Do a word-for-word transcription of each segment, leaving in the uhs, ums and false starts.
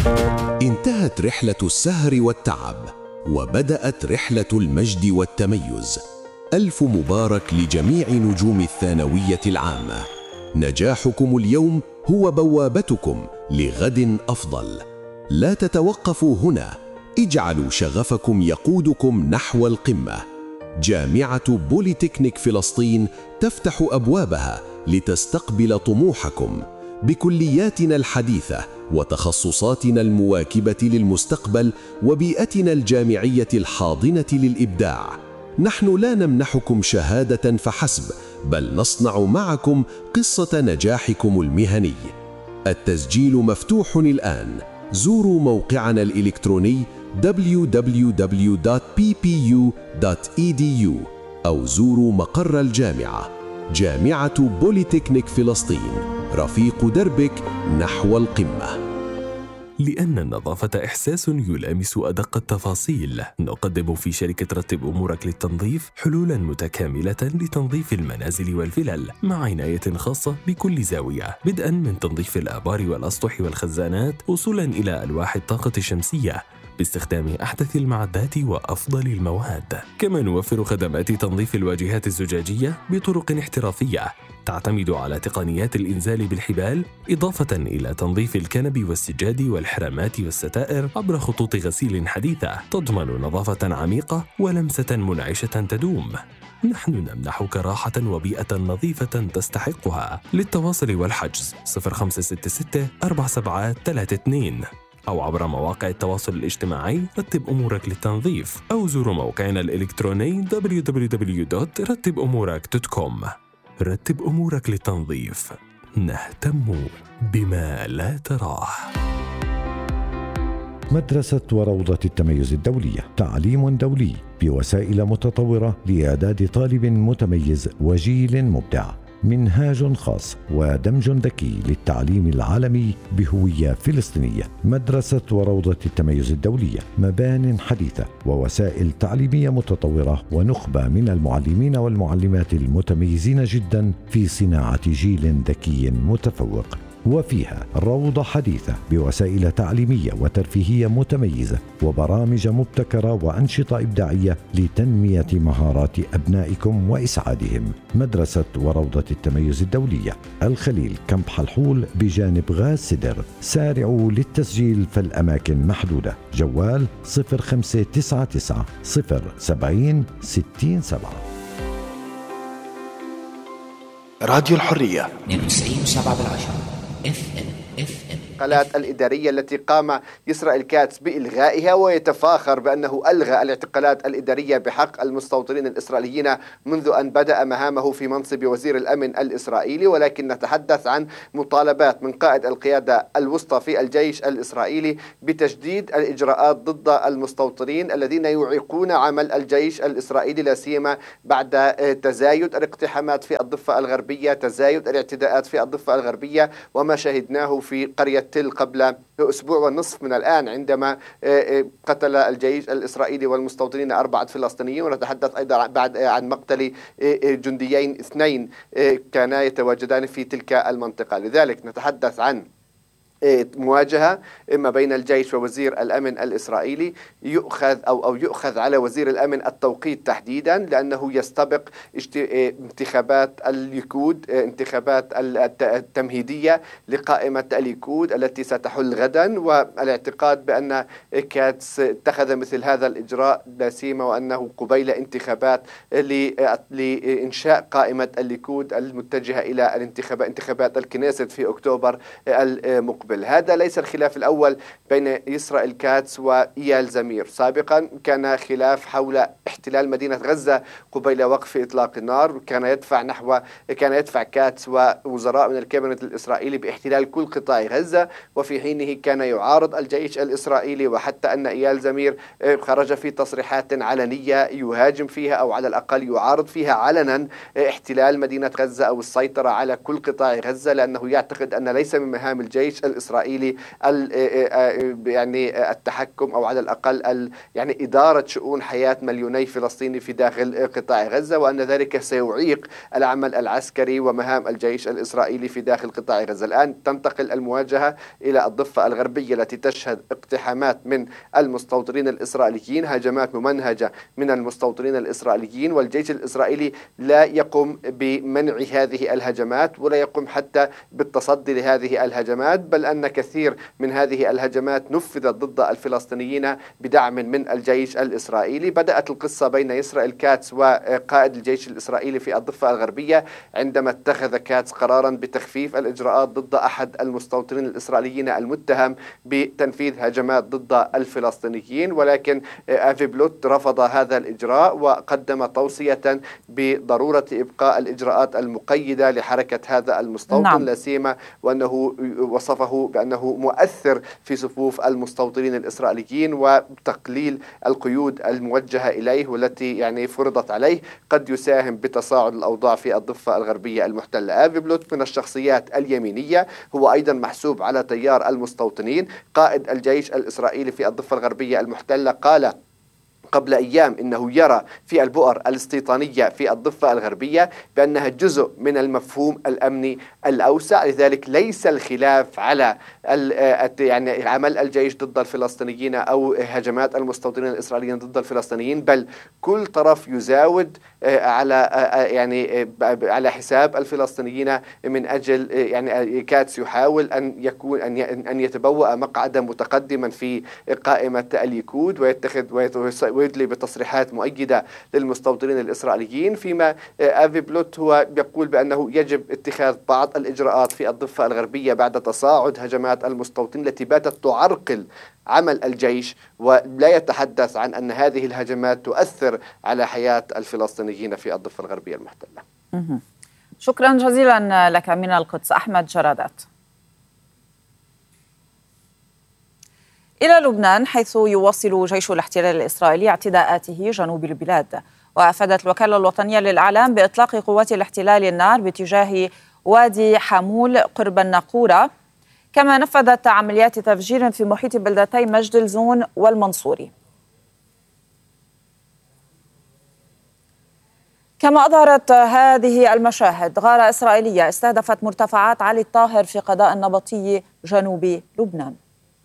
انتهت رحلة السهر والتعب وبدأت رحلة المجد والتميز. ألف مبارك لجميع نجوم الثانوية العامة. نجاحكم اليوم هو بوابتكم لغد أفضل. لا تتوقفوا هنا، اجعلوا شغفكم يقودكم نحو القمة. جامعة بوليتكنيك فلسطين تفتح أبوابها لتستقبل طموحكم بكلياتنا الحديثة وتخصصاتنا المواكبة للمستقبل وبيئتنا الجامعية الحاضنة للإبداع. نحن لا نمنحكم شهادة فحسب، بل نصنع معكم قصة نجاحكم المهني. التسجيل مفتوح الآن. زوروا موقعنا الإلكتروني دبليو دبليو دبليو دوت بي بي يو دوت إي دي يو أو زوروا مقر الجامعة. جامعة بوليتكنيك فلسطين، رفيق دربك نحو القمة. لأن النظافة إحساس يلامس أدق التفاصيل، نقدم في شركة رتب أمورك للتنظيف حلولاً متكاملة لتنظيف المنازل والفلل مع عناية خاصة بكل زاوية، بدءاً من تنظيف الآبار والأسطح والخزانات وصولاً إلى ألواح الطاقة الشمسية باستخدام أحدث المعدات وأفضل المواد. كما نوفر خدمات تنظيف الواجهات الزجاجية بطرق احترافية تعتمد على تقنيات الإنزال بالحبال، إضافة إلى تنظيف الكنب والسجاد والحرامات والستائر عبر خطوط غسيل حديثة تضمن نظافة عميقة ولمسة منعشة تدوم. نحن نمنحك راحة وبيئة نظيفة تستحقها. للتواصل والحجز صفر خمسة ستة ستة أربعة سبعة ثلاثة اثنين أو عبر مواقع التواصل الاجتماعي رتب أمورك للتنظيف، أو زوروا موقعنا الإلكتروني دبليو دبليو دبليو دوت رتب أمورك دوت كوم. رتب أمورك للتنظيف، نهتم بما لا تراه. مدرسة وروضة التميز الدولية، تعليم دولي بوسائل متطورة لإعداد طالب متميز وجيل مبدع. منهاج خاص ودمج ذكي للتعليم العالمي بهوية فلسطينية. مدرسة وروضة التميز الدولية، مبان حديثة ووسائل تعليمية متطورة ونخبة من المعلمين والمعلمات المتميزين جدا في صناعة جيل ذكي متفوق. وفيها روضة حديثة بوسائل تعليمية وترفيهية متميزة وبرامج مبتكرة وأنشطة إبداعية لتنمية مهارات أبنائكم وإسعادهم. مدرسة وروضة التميز الدولية، الخليل كمب حلحول بجانب غاز سدر. سارعوا للتسجيل فالأماكن محدودة. جوال صفر خمسة تسعة تسعة صفر سبعين ستين سبعة. راديو الحرية اثنين وتسعين وسبعة بالعشرة اف ام اف ام. الاعتقالات الإدارية التي قام يسرى الكاتس بإلغائها، ويتفاخر بأنه ألغى الاعتقالات الإدارية بحق المستوطنين الإسرائيليين منذ أن بدأ مهامه في منصب وزير الأمن الإسرائيلي. ولكن نتحدث عن مطالبات من قائد القيادة الوسطى في الجيش الإسرائيلي بتجديد الإجراءات ضد المستوطنين الذين يعيقون عمل الجيش الإسرائيلي، لا سيما بعد تزايد الاقتحامات في الضفة الغربية، تزايد الاعتداءات في الضفة الغربية، وما شاهدناه في قرية تل قبل أسبوع ونصف من الآن عندما قتل الجيش الإسرائيلي والمستوطنين أربعة فلسطينيين. ونتحدث أيضا بعد عن مقتل جنديين اثنين كانا يتواجدان في تلك المنطقة. لذلك نتحدث عن مواجهة ما بين الجيش ووزير الأمن الإسرائيلي، يؤخذ أو أو يؤخذ على وزير الأمن التوقيت تحديدا، لأنه يستبق انتخابات الليكود، انتخابات التمهيدية لقائمة الليكود التي ستحل غدا. والاعتقاد بأن كاتس اتخذ مثل هذا الإجراء لا سيما وأنه قبيل انتخابات لإنشاء قائمة الليكود المتجهة إلى الانتخابات انتخابات الكنيست في أكتوبر المقبل. هذا ليس الخلاف الأول بين يسرى الكاتس وإيال زمير. سابقا كان خلاف حول احتلال مدينة غزة قبيل وقف إطلاق النار، كان يدفع نحو كان يدفع كاتس ووزراء من الكابينت الإسرائيلي باحتلال كل قطاع غزة، وفي حينه كان يعارض الجيش الإسرائيلي، وحتى أن إيال زمير خرج في تصريحات علنية يهاجم فيها أو على الأقل يعارض فيها علنا احتلال مدينة غزة أو السيطرة على كل قطاع غزة، لأنه يعتقد أن ليس من مهام الجيش الإسرائيلي يعني التحكم أو على الأقل يعني إدارة شؤون حياة مليوني فلسطيني في داخل قطاع غزة، وأن ذلك سيعيق العمل العسكري ومهام الجيش الإسرائيلي في داخل قطاع غزة. الآن تنتقل المواجهة إلى الضفة الغربية التي تشهد اقتحامات من المستوطنين الإسرائيليين، هجمات ممنهجة من المستوطنين الإسرائيليين، والجيش الإسرائيلي لا يقوم بمنع هذه الهجمات ولا يقوم حتى بالتصدي لهذه الهجمات، بل أن كثير من هذه الهجمات نفذت ضد الفلسطينيين بدعم من الجيش الإسرائيلي. بدأت القصة بين إسرائيل كاتس وقائد الجيش الإسرائيلي في الضفة الغربية عندما اتخذ كاتس قرارا بتخفيف الإجراءات ضد أحد المستوطنين الإسرائيليين المتهم بتنفيذ هجمات ضد الفلسطينيين، ولكن آفي بلوت رفض هذا الإجراء وقدم توصية بضرورة إبقاء الإجراءات المقيدة لحركة هذا المستوطن. نعم. لا سيما وأنه وصفه بأنه مؤثر في صفوف المستوطنين الإسرائيليين، وتقليل القيود الموجهة إليه والتي يعني فرضت عليه قد يساهم بتصاعد الأوضاع في الضفة الغربية المحتلة. آفي بلوت من الشخصيات اليمينية، هو أيضا محسوب على تيار المستوطنين. قائد الجيش الإسرائيلي في الضفة الغربية المحتلة قال قبل أيام إنه يرى في البؤر الاستيطانية في الضفة الغربية بأنها جزء من المفهوم الأمني الأوسع، لذلك ليس الخلاف على يعني عمل الجيش ضد الفلسطينيين أو هجمات المستوطنين الإسرائيليين ضد الفلسطينيين، بل كل طرف يزاود على يعني على حساب الفلسطينيين من أجل يعني كاتس يحاول أن يكون أن أن يتبوأ مقعدا متقدما في قائمة الليكود ويتخذ ويدلي بتصريحات مؤيدة للمستوطنين الإسرائيليين، فيما آفي بلوت هو يقول بأنه يجب اتخاذ بعض الإجراءات في الضفة الغربية بعد تصاعد هجمات المستوطنين التي باتت تعرقل عمل الجيش، ولا يتحدث عن أن هذه الهجمات تؤثر على حياة الفلسطينيين في الضفة الغربية المحتلة. شكرا جزيلا لك من القدس أحمد جرادات. إلى لبنان، حيث يواصل جيش الاحتلال الإسرائيلي اعتداءاته جنوب البلاد، وأفادت الوكالة الوطنية للإعلام بإطلاق قوات الاحتلال النار باتجاه وادي حمول قرب الناقورة، كما نفذت عمليات تفجير في محيط بلدتي مجد الزون والمنصوري. كما أظهرت هذه المشاهد غارة إسرائيلية استهدفت مرتفعات علي الطاهر في قضاء النبطي جنوب لبنان.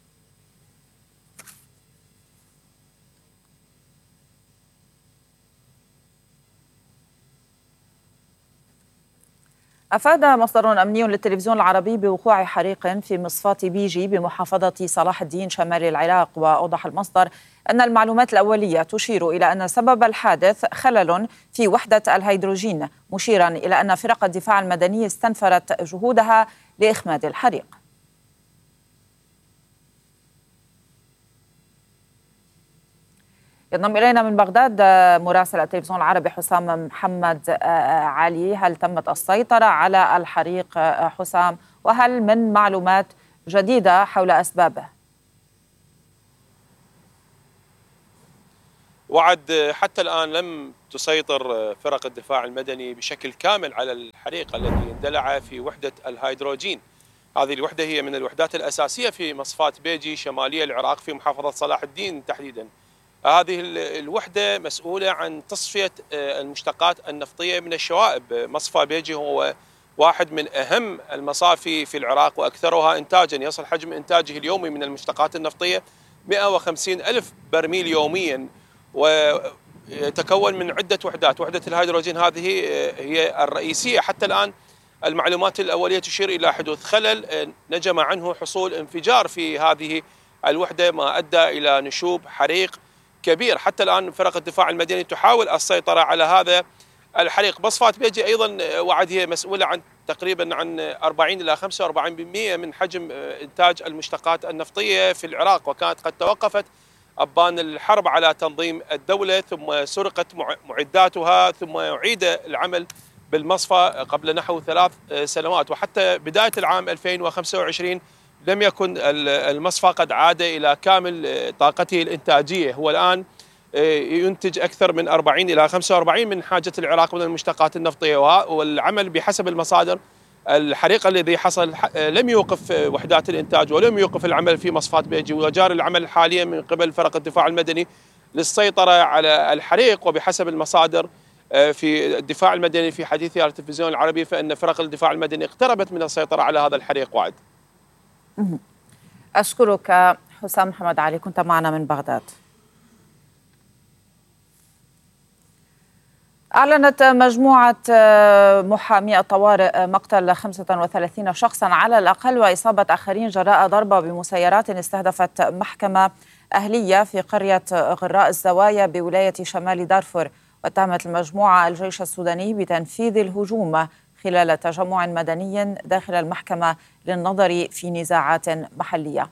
أفاد مصدر أمني للتلفزيون العربي بوقوع حريق في مصفاة بيجي بمحافظة صلاح الدين شمال العراق، وأوضح المصدر أن المعلومات الأولية تشير إلى أن سبب الحادث خلل في وحدة الهيدروجين، مشيرا إلى أن فرق الدفاع المدني استنفرت جهودها لإخماد الحريق. ينضم إلينا من بغداد مراسل التلفزيون العربي حسام محمد علي. هل تمت السيطرة على الحريق حسام، وهل من معلومات جديدة حول أسبابه؟ وعد حتى الآن لم تسيطر فرق الدفاع المدني بشكل كامل على الحريق الذي اندلع في وحدة الهيدروجين. هذه الوحدة هي من الوحدات الأساسية في مصفاة بيجي شمالية العراق في محافظة صلاح الدين تحديدا. هذه الوحدة مسؤولة عن تصفية المشتقات النفطية من الشوائب. مصفى بيجي هو واحد من أهم المصافي في العراق وأكثرها إنتاجا، يصل حجم إنتاجه اليومي من المشتقات النفطية مئة وخمسين ألف برميل يوميا، ويتكون من عدة وحدات. وحدة الهيدروجين هذه هي الرئيسية. حتى الآن المعلومات الأولية تشير إلى حدوث خلل نجم عنه حصول انفجار في هذه الوحدة، ما أدى إلى نشوب حريق كبير. حتى الآن فرق الدفاع المدني تحاول السيطرة على هذا الحريق. مصفاة بيجي أيضا وعد هي مسؤولة عن تقريبا عن أربعين إلى خمسة وأربعين بالمئة من حجم إنتاج المشتقات النفطية في العراق، وكانت قد توقفت أبان الحرب على تنظيم الدولة، ثم سرقت معداتها، ثم يعيد العمل بالمصفى قبل نحو ثلاث سنوات. وحتى بداية العام ألفين وخمسة وعشرين لم يكن المصفى قد عاد إلى كامل طاقته الإنتاجية. هو الآن ينتج أكثر من أربعين إلى خمسة وأربعين من حاجة العراق من المشتقات النفطية، والعمل بحسب المصادر الحريق الذي حصل لم يوقف وحدات الإنتاج ولم يوقف العمل في مصفاة بيجي، وجاري العمل حاليا من قبل فرق الدفاع المدني للسيطرة على الحريق. وبحسب المصادر في الدفاع المدني في حديثها على التلفزيون العربي فإن فرق الدفاع المدني اقتربت من السيطرة على هذا الحريق. وعد. أشكرك حسام محمد علي، كنت معنا من بغداد. أعلنت مجموعة محامي الطوارئ مقتل خمسة وثلاثين شخصا على الأقل وإصابة آخرين جراء ضربة بمسيرات استهدفت محكمة أهلية في قرية غراء الزوايا بولاية شمال دارفور. واتهمت المجموعة الجيش السوداني بتنفيذ الهجوم خلال تجمع مدني داخل المحكمة للنظر في نزاعات محلية.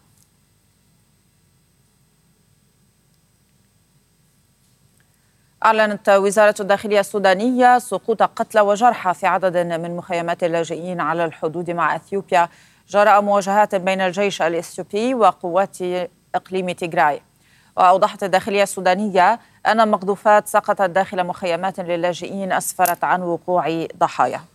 أعلنت وزارة الداخلية السودانية سقوط قتلى وجرحى في عدد من مخيمات اللاجئين على الحدود مع أثيوبيا جراء مواجهات بين الجيش الإثيوبي وقوات إقليم تيغراي. وأوضحت الداخلية السودانية أن مقذوفات سقطت داخل مخيمات للاجئين أسفرت عن وقوع ضحايا.